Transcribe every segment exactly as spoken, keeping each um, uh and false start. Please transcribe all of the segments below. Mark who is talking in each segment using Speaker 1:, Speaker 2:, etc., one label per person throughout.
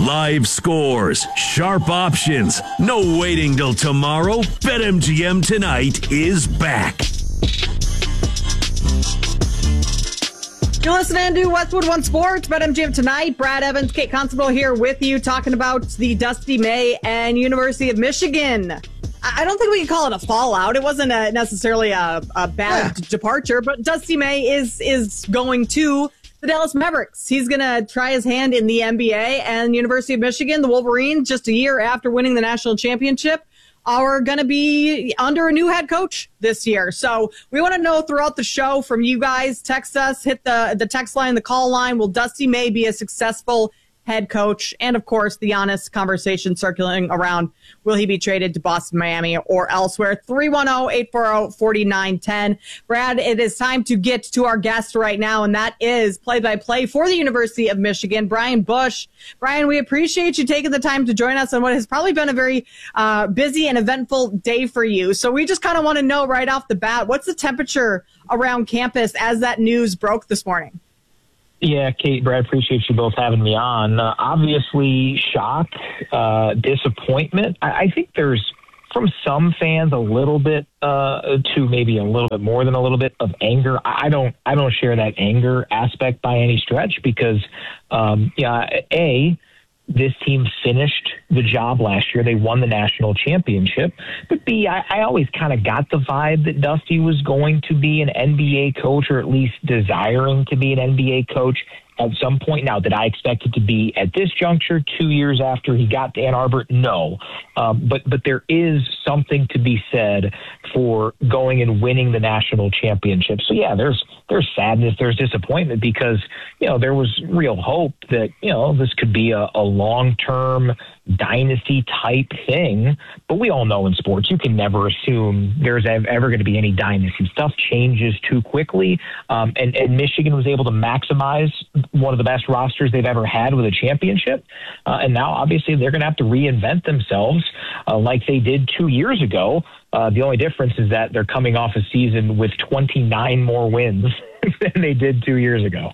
Speaker 1: Live scores, sharp options, no waiting till tomorrow. BetMGM Tonight is back.
Speaker 2: You're listening to Westwood One Sports, BetMGM Tonight. Brad Evans, Kate Constable here with you, talking about the Dusty May and University of Michigan. I don't think we can call it a fallout. It wasn't a, necessarily a, a bad yeah. departure, but Dusty May is is going to the Dallas Mavericks. He's going to try his hand in the N B A, and University of Michigan, the Wolverines, just a year after winning the national championship, are going to be under a new head coach this year. So we want to know throughout the show from you guys. Text us, hit the, the text line, the call line. Will Dusty May be a successful head coach? And, of course, the honest conversation circulating around, will he be traded to Boston, Miami, or elsewhere? three one zero, eight four zero, four nine one zero. Brad, it is time to get to our guest right now, and that is play-by-play for the University of Michigan, Brian Bush. Brian, we appreciate you taking the time to join us on what has probably been a very uh, busy and eventful day for you. So we just kind of want to know right off the bat, what's the temperature around campus as that news broke this morning?
Speaker 3: Yeah, Kate, Brad, appreciate you both having me on. Uh, obviously, shock, uh, disappointment. I, I think there's, from some fans, a little bit uh, to maybe a little bit more than a little bit of anger. I don't, I don't share that anger aspect by any stretch because, um, yeah, A, this team finished the job last year. They won the national championship. But B, I, I always kind of got the vibe that Dusty was going to be an N B A coach, or at least desiring to be an N B A coach at some point. Now, did I expect it to be at this juncture, two years after he got to Ann Arbor? No. Um, but but there is something to be said for going and winning the national championship. So, yeah, there's there's sadness, there's disappointment because, you know, there was real hope that, you know, this could be a, a long-term dynasty type thing. But we all know in sports, you can never assume there's ever going to be any dynasty. Stuff changes too quickly. Um, and, and Michigan was able to maximize one of the best rosters they've ever had with a championship. Uh, and now, obviously, they're going to have to reinvent themselves uh, like they did two years ago. Uh, the only difference is that they're coming off a season with twenty-nine more wins than they did two years ago.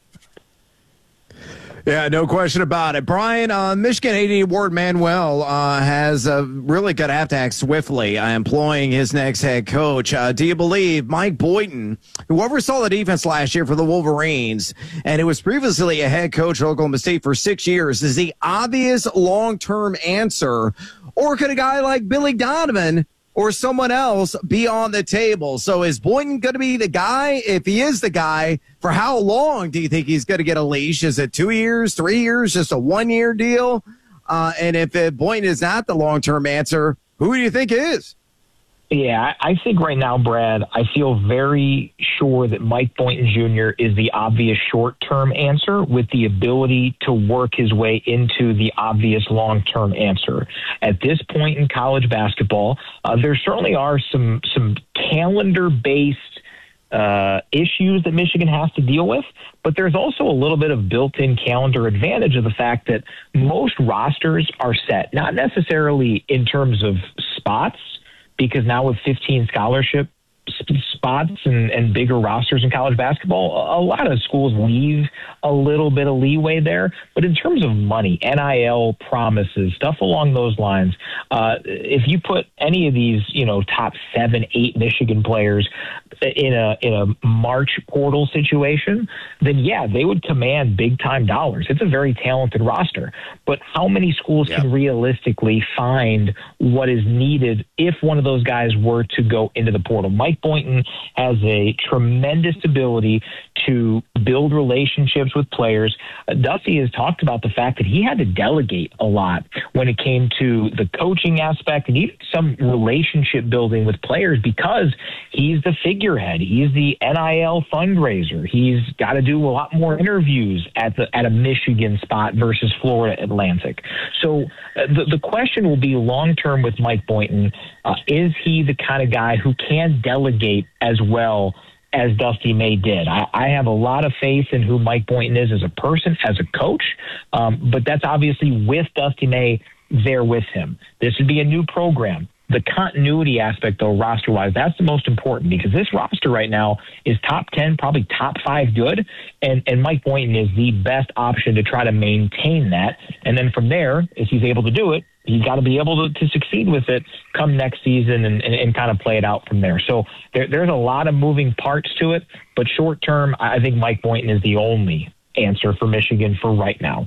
Speaker 4: Yeah, no question about it. Brian, uh, Michigan A D Ward Manuel uh, has uh, really going to have to act swiftly uh, employing his next head coach. Uh, do you believe Mike Boynton, who oversaw the defense last year for the Wolverines, and who was previously a head coach at Oklahoma State for six years, is the obvious long-term answer? Or could a guy like Billy Donovan or someone else be on the table? So is Boynton going to be the guy? If he is the guy, for how long do you think he's going to get a leash? Is it two years, three years, just a one-year deal? Uh, and if uh, Boynton is not the long-term answer, who do you think is?
Speaker 3: Yeah, I think right now, Brad, I feel very sure that Mike Boynton Junior is the obvious short-term answer with the ability to work his way into the obvious long-term answer. At this point in college basketball, uh, there certainly are some some calendar-based uh, issues that Michigan has to deal with, but there's also a little bit of built-in calendar advantage of the fact that most rosters are set, not necessarily in terms of spots, because now with fifteen scholarship spots and, and bigger rosters in college basketball, a lot of schools leave a little bit of leeway there. But in terms of money, N I L promises, stuff along those lines, uh, if you put any of these, you know, top seven, eight Michigan players in a in a March portal situation, then yeah, they would command big time dollars. It's a very talented roster. But how many schools yeah. can realistically find what is needed if one of those guys were to go into the portal? Mike Boynton has a tremendous ability to build relationships with players. Uh, Dusty has talked about the fact that he had to delegate a lot when it came to the coaching aspect and even some relationship building with players because he's the figurehead. He's the N I L fundraiser. He's got to do a lot more interviews at the at a Michigan spot versus Florida Atlantic. So uh, the, the question will be long-term with Mike Boynton. Uh, is he the kind of guy who can delegate as well as Dusty May did? I, I have a lot of faith in who Mike Boynton is as a person, as a coach, um, but that's obviously with Dusty May there with him. This would be a new program. The continuity aspect, though, roster-wise, that's the most important because this roster right now is top ten, probably top five good, and, and Mike Boynton is the best option to try to maintain that. And then from there, if he's able to do it, he's got to be able to, to succeed with it come next season and, and, and kind of play it out from there. So there, there's a lot of moving parts to it, but short-term, I think Mike Boynton is the only answer for Michigan for right now.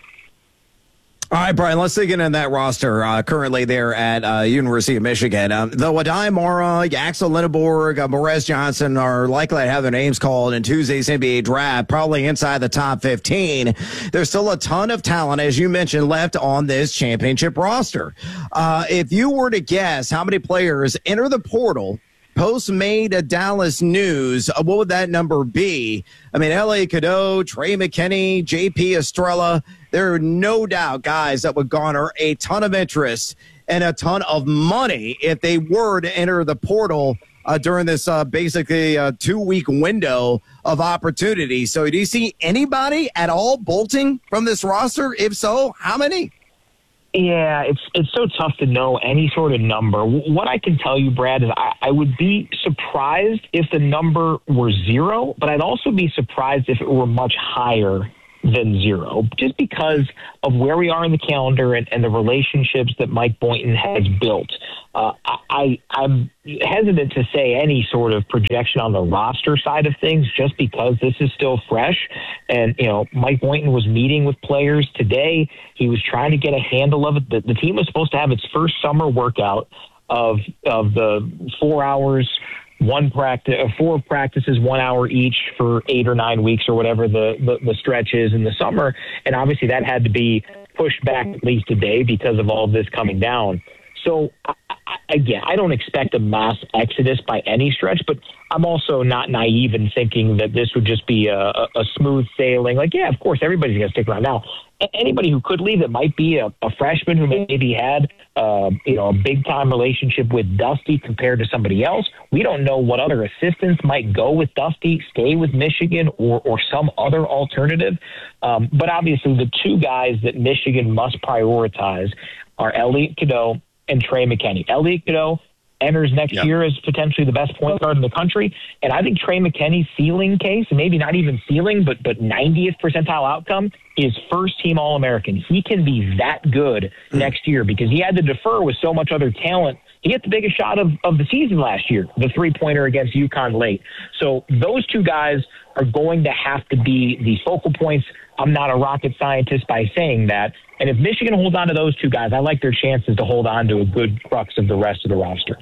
Speaker 4: All right, Brian, let's dig into that roster uh, currently there at uh, University of Michigan. Um, though Adai Mora, Axel Lindeborg, uh, Morez Johnson are likely to have their names called in Tuesday's N B A draft, probably inside the top fifteen. There's still a ton of talent, as you mentioned, left on this championship roster. Uh, if you were to guess how many players enter the portal post-made Dallas news, uh, what would that number be? I mean, L A Cadeau, Trey McKinney, J P Estrella, there are no doubt guys that would garner a ton of interest and a ton of money if they were to enter the portal uh, during this uh, basically uh, two-week window of opportunity. So do you see anybody at all bolting from this roster? If so, how many?
Speaker 3: Yeah, it's it's so tough to know any sort of number. What I can tell you, Brad, is I, I would be surprised if the number were zero, but I'd also be surprised if it were much higher than zero, just because of where we are in the calendar and, and the relationships that Mike Boynton has built. Uh, I, I'm hesitant to say any sort of projection on the roster side of things just because this is still fresh. And, you know, Mike Boynton was meeting with players today. He was trying to get a handle of it. The, the team was supposed to have its first summer workout of of the four hours One practice, four practices, one hour each for eight or nine weeks or whatever the, the, the stretch is in the summer. And obviously that had to be pushed back at least a day because of all of this coming down. So, I, I, again, I don't expect a mass exodus by any stretch, but I'm also not naive in thinking that this would just be a, a, a smooth sailing. Like, yeah, of course, everybody's going to stick around. Now, anybody who could leave, it might be a, a freshman who maybe had uh, you know, a big-time relationship with Dusty compared to somebody else. We don't know what other assistants might go with Dusty, stay with Michigan, or, or some other alternative. Um, but obviously, the two guys that Michigan must prioritize are Elliot Cadeau and Trey McKinney. Elliot Cadeau enters next yep. year as potentially the best point guard in the country. And I think Trey McKinney's ceiling case, maybe not even ceiling, but but ninetieth percentile outcome, is first-team All-American. He can be that good mm. next year because he had to defer with so much other talent. He hit the biggest shot of, of the season last year, the three-pointer against UConn late. So those two guys are going to have to be the focal points. I'm not a rocket scientist by saying that. And if Michigan holds on to those two guys, I like their chances to hold on to a good crux of the rest of the roster.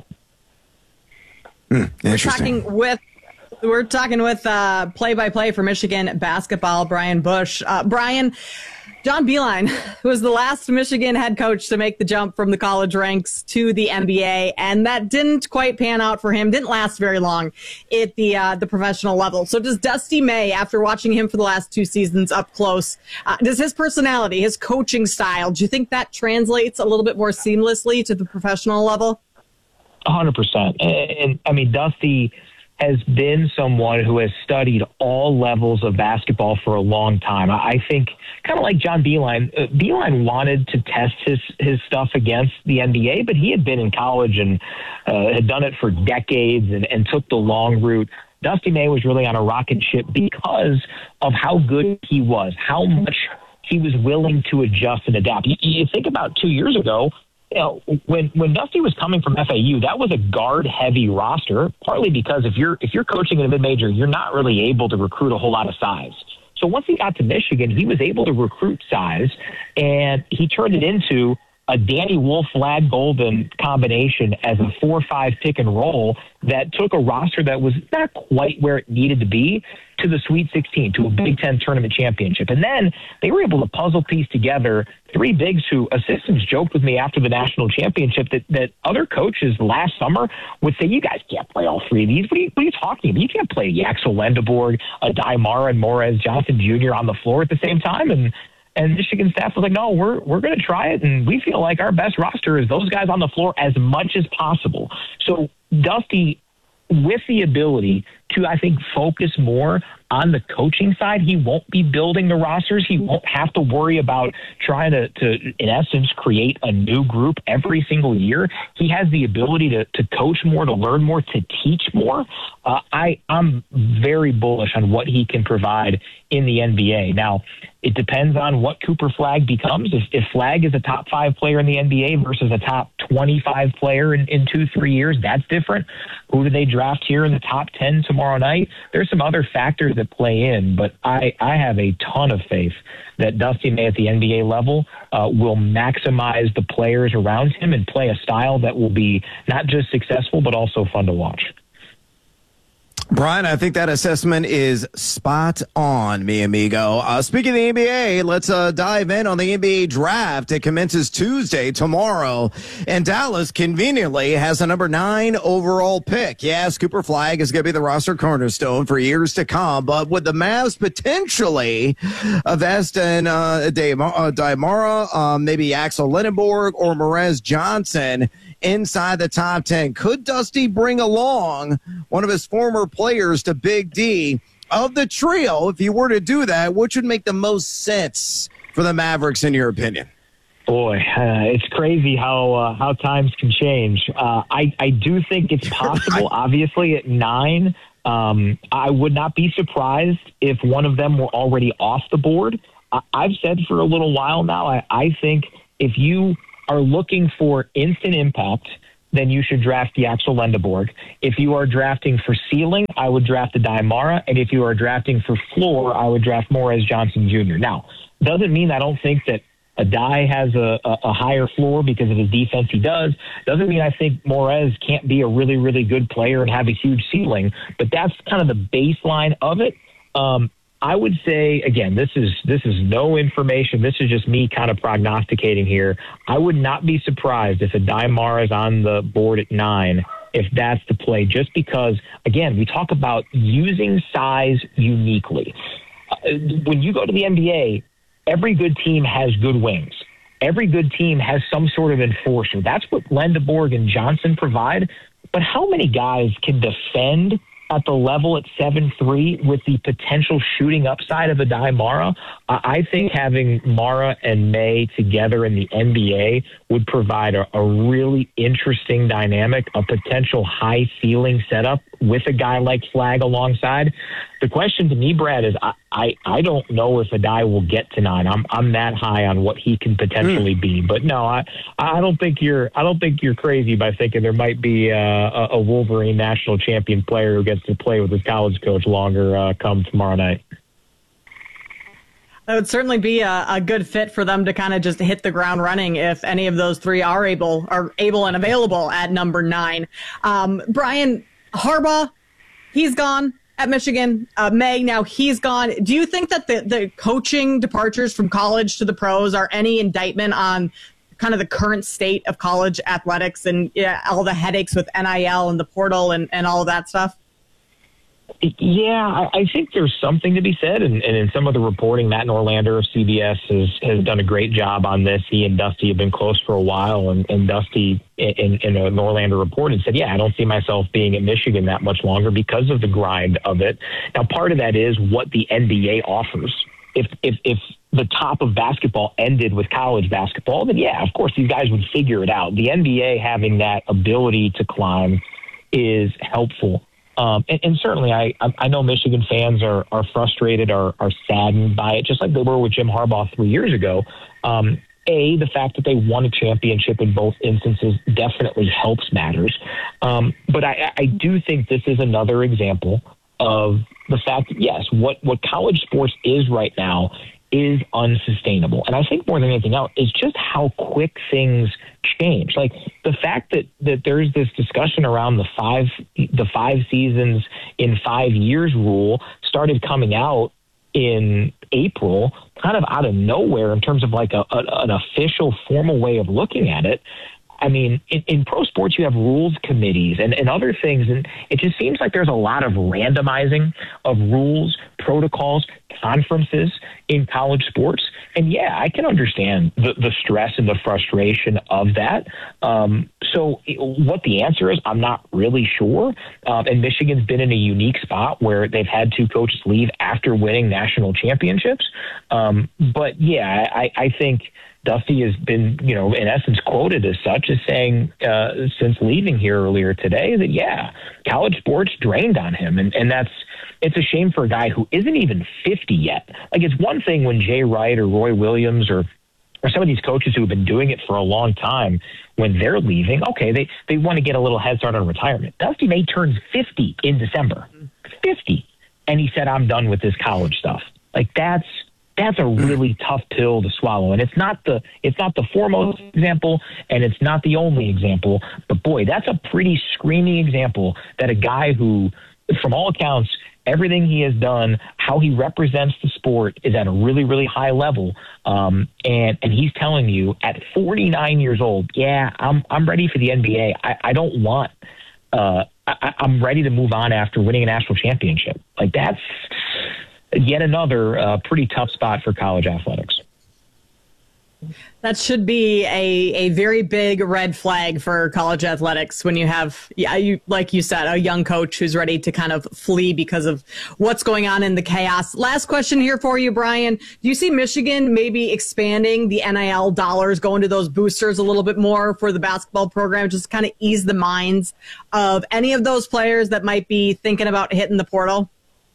Speaker 4: Mm,
Speaker 2: we're talking with we're talking with uh, play-by-play for Michigan basketball, Brian Bush. Uh, Brian, John Beilein, who was the last Michigan head coach to make the jump from the college ranks to the N B A, and that didn't quite pan out for him, didn't last very long at the uh, the professional level. So does Dusty May, after watching him for the last two seasons up close, uh, does his personality, his coaching style, do you think that translates a little bit more seamlessly to the professional level?
Speaker 3: one hundred percent. And, and I mean, Dusty has been someone who has studied all levels of basketball for a long time. I think kind of like John Beilein, uh, Beilein wanted to test his, his stuff against the N B A, but he had been in college and uh, had done it for decades and, and took the long route. Dusty May was really on a rocket ship because of how good he was, how much he was willing to adjust and adapt. You, you think about two years ago, you know, when when Dusty was coming from F A U, that was a guard-heavy roster, partly because if you're if you're coaching in a mid-major, you're not really able to recruit a whole lot of size. So once he got to Michigan, he was able to recruit size, and he turned it into a Danny Wolf, Lad Golden combination as a four five pick and roll that took a roster that was not quite where it needed to be to the Sweet sixteen, to a Big Ten tournament championship. And then they were able to puzzle piece together three bigs who assistants joked with me after the national championship that, that other coaches last summer would say, you guys can't play all three of these. What are you, what are you talking about? You can't play Axel Lindeborg, Adai Mora, and Morez Johnson Junior on the floor at the same time. And And Michigan staff was like, no, we're we're going to try it, and we feel like our best roster is those guys on the floor as much as possible. So Dusty, with the ability to, I think, focus more on the coaching side, he won't be building the rosters. He won't have to worry about trying to, to in essence, create a new group every single year. He has the ability to, to coach more, to learn more, to teach more. Uh, I, I'm very bullish on what he can provide in the N B A. Now, it depends on what Cooper Flagg becomes. If, if Flagg is a top five player in the N B A versus a top twenty-five player in, in two, three years, that's different. Who do they draft here in the top ten tomorrow night? There's some other factors that play in, but I, I have a ton of faith that Dusty May at the N B A level uh, will maximize the players around him and play a style that will be not just successful, but also fun to watch.
Speaker 4: Brian, I think that assessment is spot on, mi amigo. Uh, speaking of the N B A, let's uh, dive in on the N B A draft. It commences Tuesday, tomorrow, and Dallas conveniently has a number nine overall pick. Yes, Cooper Flagg is going to be the roster cornerstone for years to come, but with the Mavs potentially investing uh, Daimara, um, maybe Axel Lindenborg or Morez Johnson inside the top ten, could Dusty bring along one of his former players to Big D? Of the trio, if you were to do that, which would make the most sense for the Mavericks in your opinion?
Speaker 3: Boy, uh, it's crazy how uh, how times can change. Uh, I, I do think it's possible, obviously, at nine. Um, I would not be surprised if one of them were already off the board. I, I've said for a little while now, I, I think if you are looking for instant impact, then you should draft the Axel Lindenborg. If you are drafting for ceiling, I would draft the Daimara. And if you are drafting for floor, I would draft Morez Johnson Junior Now, doesn't mean I don't think that Adai has a, a, a higher floor because of his defense. He does. Doesn't mean I think Morez can't be a really, really good player and have a huge ceiling. But that's kind of the baseline of it. Um, I would say, again, this is this is no information. This is just me kind of prognosticating here. I would not be surprised if a Daimara is on the board at nine, if that's the play, just because, again, we talk about using size uniquely. Uh, when you go to the N B A, every good team has good wings. Every good team has some sort of enforcer. That's what Lindenborg and Johnson provide. But how many guys can defend at the level at seven three with the potential shooting upside of a Daimara? I think having Mara and May together in the N B A would provide a, a really interesting dynamic, a potential high ceiling setup with a guy like Flagg alongside. The question to me, Brad, is I, I, I don't know if Adai will get to nine. I'm I'm that high on what he can potentially mm. be, but no, I I don't think you're I don't think you're crazy by thinking there might be uh, a, a Wolverine national champion player who gets to play with his college coach longer uh, come tomorrow night.
Speaker 2: It would certainly be a, a good fit for them to kind of just hit the ground running if any of those three are able are able and available at number nine. Um, Brian Harbaugh, he's gone at Michigan. Uh, May, now he's gone. Do you think that the, the coaching departures from college to the pros are any indictment on kind of the current state of college athletics and yeah, all the headaches with N I L and the portal and, and all of that stuff?
Speaker 3: Yeah, I, I think there's something to be said, and, and in some of the reporting, Matt Norlander of C B S has, has done a great job on this. He and Dusty have been close for a while, and, and Dusty in, in a Norlander report had said, yeah, I don't see myself being at Michigan that much longer because of the grind of it. Now, part of that is what the N B A offers. If if if the top of basketball ended with college basketball, then yeah, of course, these guys would figure it out. The N B A having that ability to climb is helpful. Um, and, and certainly, I I know Michigan fans are are frustrated, are are saddened by it, just like they were with Jim Harbaugh three years ago. Um, a, the fact that they won a championship in both instances definitely helps matters. Um, but I, I do think this is another example of the fact that, yes, what, what college sports is right now is unsustainable. And I think more than anything else is just how quick things change. Like the fact that, that there's this discussion around the five, the five seasons in five years rule started coming out in April, kind of out of nowhere in terms of like a, a, an official formal way of looking at it. I mean, in, in pro sports, you have rules committees and, and other things, and it just seems like there's a lot of randomizing of rules, protocols, conferences in college sports. And yeah, I can understand the, the stress and the frustration of that. Um, so what the answer is, I'm not really sure. Um, and Michigan's been in a unique spot where they've had two coaches leave after winning national championships. Um, but yeah, I, I think Dusty has been, you know, in essence quoted as such as saying uh, since leaving here earlier today that, yeah, college sports drained on him. And, and that's, it's a shame for a guy who isn't even fifty yet. Like, it's one thing when Jay Wright or Roy Williams or or some of these coaches who have been doing it for a long time, when they're leaving, okay, they, they want to get a little head start on retirement. Dusty May turns fifty in December. fifty. And he said, I'm done with this college stuff. Like, that's that's a really tough pill to swallow. And it's not the it's not the foremost example, and it's not the only example. But, boy, that's a pretty screaming example that a guy who, from all accounts, everything he has done, how he represents the sport is at a really, really high level. Um, and, and he's telling you at forty-nine years old, yeah, I'm I'm ready for the N B A. I, I don't want uh, I, I'm ready to move on after winning a national championship. Like, that's yet another uh, pretty tough spot for college athletics.
Speaker 2: That should be a, a very big red flag for college athletics when you have, yeah, you like you said, a young coach who's ready to kind of flee because of what's going on in the chaos. Last question here for you, Brian. Do you see Michigan maybe expanding the N I L dollars, going to those boosters a little bit more for the basketball program, just kind of ease the minds of any of those players that might be thinking about hitting the portal?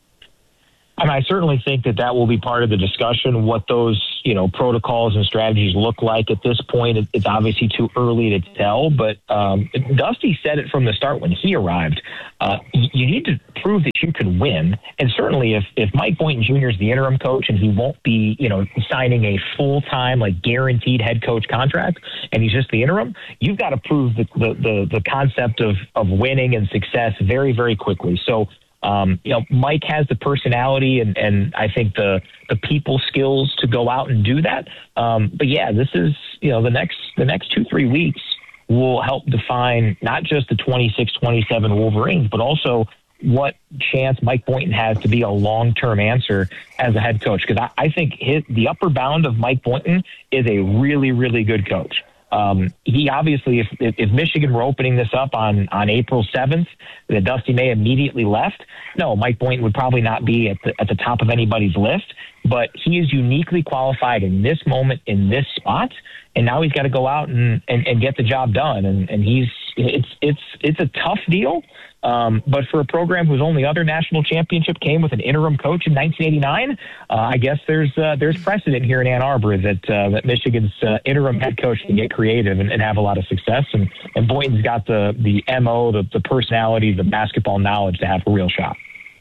Speaker 3: I mean, I certainly think that that will be part of the discussion. What those, you know, protocols and strategies look like at this point, it's obviously too early to tell. But um, Dusty said it from the start when he arrived. Uh, you need to prove that you can win. And certainly, if if Mike Boynton Junior is the interim coach and he won't be, you know, signing a full time, like guaranteed head coach contract, and he's just the interim, you've got to prove the the the, the concept of of winning and success very, very quickly. So. Um, you know, Mike has the personality and, and I think the the people skills to go out and do that. Um, but yeah, this is, you know, the next the next two, three weeks will help define not just the twenty-six twenty-seven Wolverines, but also what chance Mike Boynton has to be a long-term answer as a head coach. Because I, I think his, the upper bound of Mike Boynton is a really, really good coach. Um, he obviously, if, if Michigan were opening this up on, on April seventh, that Dusty May immediately left, no, Mike Boynton would probably not be at the, at the top of anybody's list, but he is uniquely qualified in this moment, in this spot. And now he's got to go out and, and, and get the job done. And, and he's, it's, it's, it's a tough deal. Um, but for a program whose only other national championship came with an interim coach in nineteen eighty-nine, uh, I guess there's uh, there's precedent here in Ann Arbor that uh, that Michigan's uh, interim head coach can get creative and, and have a lot of success. And, and Boynton's got the the M O, the, the personality, the basketball knowledge to have a real shot.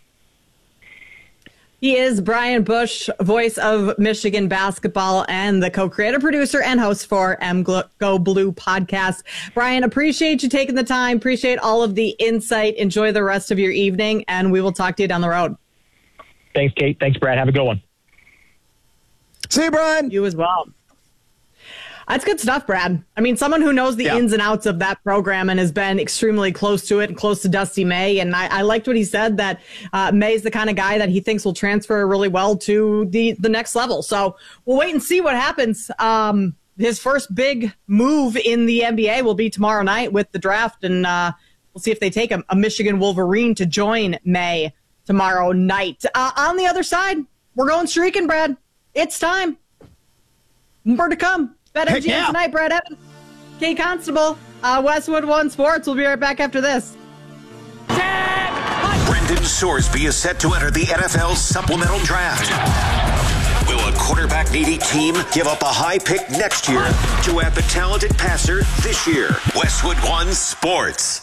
Speaker 2: He is Brian Bush, voice of Michigan basketball and the co-creator, producer, and host for M Go Blue podcast. Brian, appreciate you taking the time. Appreciate all of the insight. Enjoy the rest of your evening, and we will talk to you down the road.
Speaker 3: Thanks, Kate. Thanks, Brad. Have a good one.
Speaker 4: See you, Brian.
Speaker 2: You as well. That's good stuff, Brad. I mean, someone who knows the yeah. ins and outs of that program and has been extremely close to it and close to Dusty May. And I, I liked what he said, that uh, May's the kind of guy that he thinks will transfer really well to the, the next level. So we'll wait and see what happens. Um, his first big move in the N B A will be tomorrow night with the draft. And uh, we'll see if they take a, a Michigan Wolverine to join May tomorrow night. Uh, on the other side, we're going streaking, Brad. It's time. More to come. BetMGM yeah. tonight, Brad Evans, Kate Constable, uh, Westwood One Sports. We'll be right back after this.
Speaker 5: Brendan Sorsby is set to enter the N F L supplemental draft. Will a quarterback-needy team give up a high pick next year to have the talented passer this year? Westwood One Sports.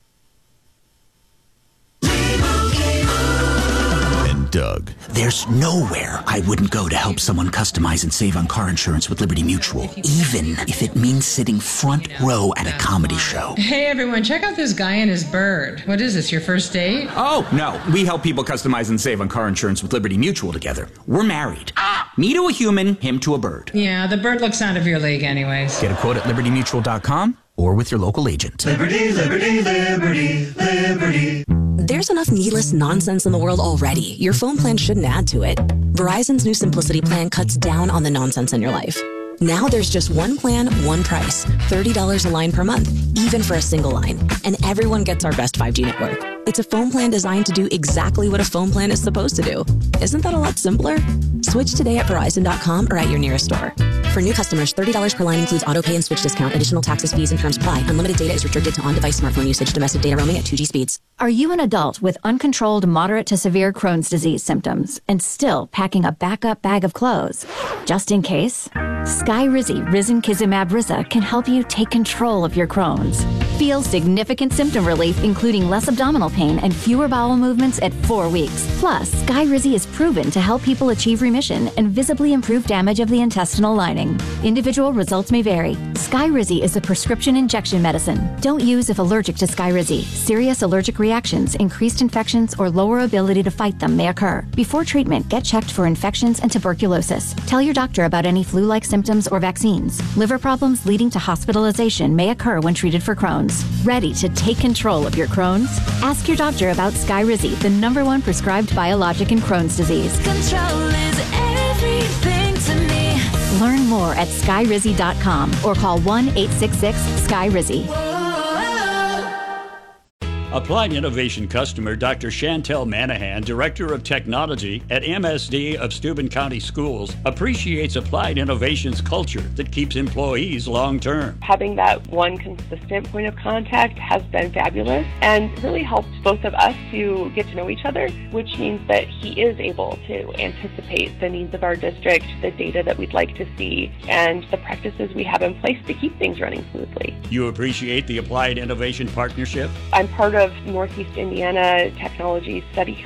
Speaker 6: Doug. There's nowhere I wouldn't go to help someone customize and save on car insurance with Liberty Mutual, even if it means sitting front row at a comedy show.
Speaker 7: Hey everyone, check out this guy and his bird. What is this, your first date?
Speaker 8: Oh, no. We help people customize and save on car insurance with Liberty Mutual together. We're married. Ah! Me to a human, him to a bird.
Speaker 7: Yeah, the bird looks out of your league anyways.
Speaker 6: Get a quote at liberty mutual dot com or with your local agent.
Speaker 9: Liberty, liberty, liberty, liberty.
Speaker 10: There's enough needless nonsense in the world already. Your phone plan shouldn't add to it. Verizon's new Simplicity plan cuts down on the nonsense in your life. Now there's just one plan, one price, thirty dollars a line per month, even for a single line. And everyone gets our best five G network. It's a phone plan designed to do exactly what a phone plan is supposed to do. Isn't that a lot simpler? Switch today at Verizon dot com or at your nearest store. For new customers, thirty dollars per line includes auto pay and switch discount. Additional taxes, fees, and terms apply. Unlimited data is restricted to on-device smartphone usage. Domestic data roaming at two G speeds.
Speaker 11: Are you an adult with uncontrolled moderate to severe Crohn's disease symptoms and still packing a backup bag of clothes? Just in case, Skyrizi Risankizumab Riza can help you take control of your Crohn's. Feel significant symptom relief, including less abdominal pain and fewer bowel movements at four weeks. Plus, Skyrizi is proven to help people achieve remission and visibly improve damage of the intestinal lining. Individual results may vary. Skyrizi is a prescription injection medicine. Don't use if allergic to Skyrizi. Serious allergic reactions, increased infections, or lower ability to fight them may occur. Before treatment, get checked for infections and tuberculosis. Tell your doctor about any flu-like symptoms or vaccines. Liver problems leading to hospitalization may occur when treated for Crohn's. Ready to take control of your Crohn's? Ask your doctor about Skyrizi, the number one prescribed biologic in Crohn's disease.
Speaker 12: Control is everything to me.
Speaker 11: Learn more at Skyrizi dot com or call one eight six six Skyrizi.
Speaker 13: Applied Innovation customer Doctor Chantel Manahan, Director of Technology at M S D of Steuben County Schools, appreciates Applied Innovation's culture that keeps employees long-term.
Speaker 14: Having that one consistent point of contact has been fabulous and really helped both of us to get to know each other, which means that he is able to anticipate the needs of our district, the data that we'd like to see, and the practices we have in place to keep things running smoothly.
Speaker 13: You appreciate the Applied Innovation partnership?
Speaker 14: I'm part of Northeast Indiana Technology Study